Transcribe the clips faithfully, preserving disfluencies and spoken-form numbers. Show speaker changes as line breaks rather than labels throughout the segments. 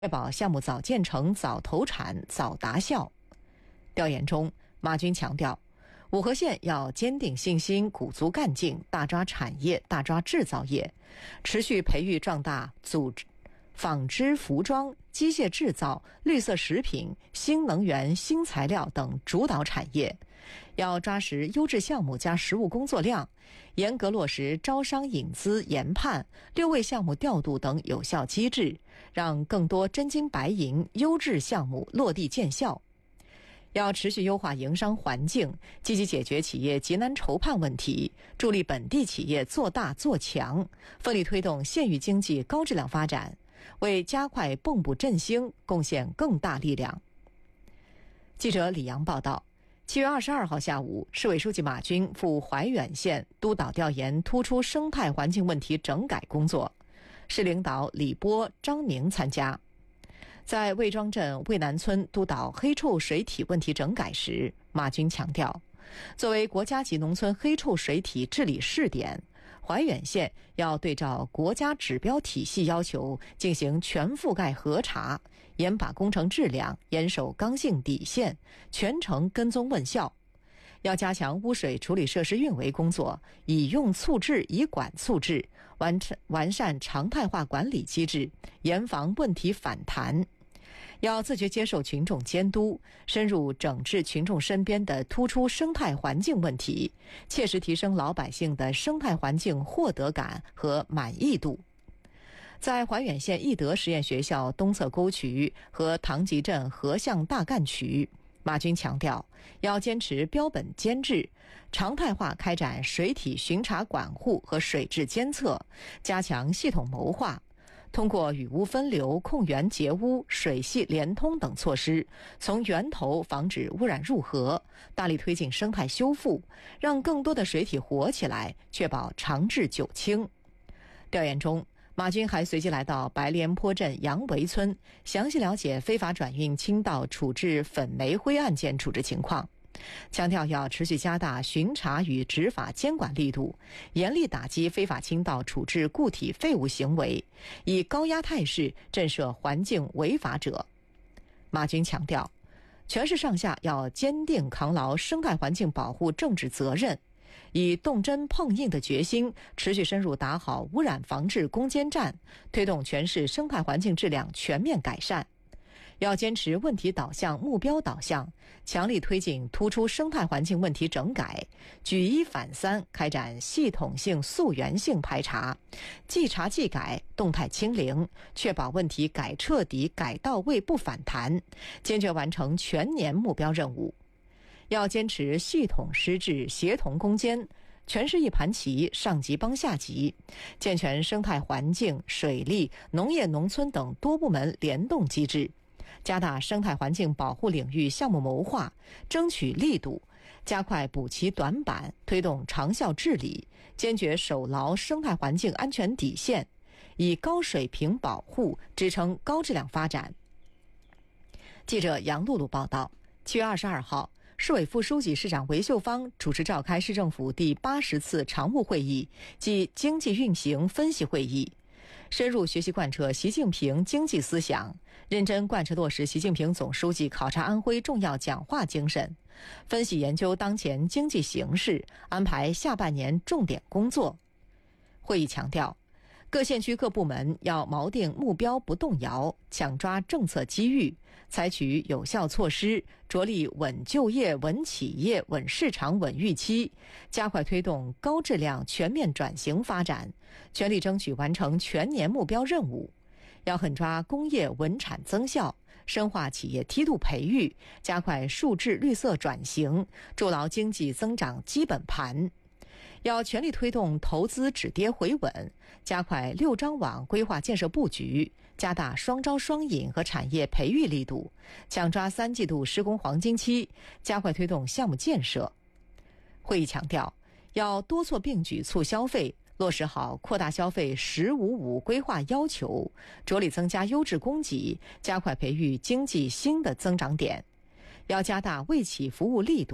确保项目早建成、早投产、早达效。调研中，马军强调，五河县要坚定信心、鼓足干劲，大抓产业、大抓制造业，持续培育壮大组织、纺织、服装、机械制造、绿色食品、新能源、新材料等主导产业，要抓实优质项目加实务工作量，严格落实招商引资研判、六位项目调度等有效机制，让更多真金白银优质项目落地见效。要持续优化营商环境，积极解决企业急难愁盼问题，助力本地企业做大做强，奋力推动县域经济高质量发展，为加快蚌埠振兴贡献更大力量。记者李阳报道，七月二十二号下午，市委书记马军赴怀远县督导调研突出生态环境问题整改工作，市领导李波、张宁参加。在魏庄镇魏南村督导黑臭水体问题整改时，马军强调，作为国家级农村黑臭水体治理试点，怀远县要对照国家指标体系要求进行全覆盖核查，严把工程质量，严守刚性底线，全程跟踪问效。要加强污水处理设施运维工作，以用促治，以管促治，完完善常态化管理机制，严防问题反弹。要自觉接受群众监督，深入整治群众身边的突出生态环境问题，切实提升老百姓的生态环境获得感和满意度。在怀远县义德实验学校东侧沟渠和唐集镇河巷大干渠，马军强调，要坚持标本监制，常态化开展水体巡查管护和水质监测，加强系统谋划，通过雨污分流、控源截污、水系连通等措施，从源头防止污染入河，大力推进生态修复，让更多的水体活起来，确保长治久清。调研中，马军还随即来到白莲坡镇杨围村，详细了解非法转运倾倒处置粉煤灰案件处置情况，强调要持续加大巡查与执法监管力度，严厉打击非法倾倒处置固体废物行为，以高压态势震慑环境违法者。马军强调，全市上下要坚定扛牢生态环境保护政治责任，以动真碰硬的决心，持续深入打好污染防治攻坚战，推动全市生态环境质量全面改善。要坚持问题导向、目标导向，强力推进突出生态环境问题整改，举一反三开展系统性溯源性排查，即查即改，动态清零，确保问题改彻底、改到位不反弹，坚决完成全年目标任务。要坚持系统施治、协同攻坚，全市一盘棋，上级帮下级，健全生态环境、水利、农业农村等多部门联动机制，加大生态环境保护领域项目谋划，争取力度，加快补齐短板，推动长效治理，坚决守牢生态环境安全底线，以高水平保护支撑高质量发展。记者杨露露报道，七月二十二号，市委副书记、市长韦秀芳主持召开市政府第八十次常务会议暨经济运行分析会议，深入学习贯彻习近平经济思想，认真贯彻落实习近平总书记考察安徽重要讲话精神，分析研究当前经济形势，安排下半年重点工作。会议强调，各县区各部门要锚定目标不动摇，抢抓政策机遇，采取有效措施，着力稳就业、稳企业、稳市场、稳预期，加快推动高质量全面转型发展，全力争取完成全年目标任务。要狠抓工业稳产增效，深化企业梯度培育，加快数质绿色转型，筑牢经济增长基本盘。要全力推动投资止跌回稳，加快六张网规划建设布局，加大双招双引和产业培育力度，抢抓三季度施工黄金期，加快推动项目建设。会议强调，要多措并举促消费，落实好扩大消费“十五五”规划要求，着力增加优质供给，加快培育经济新的增长点。要加大为企服务力度，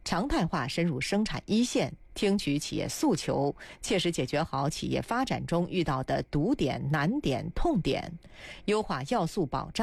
常态化深入生产一线，听取企业诉求，切实解决好企业发展中遇到的堵点、难点、痛点，优化要素保障。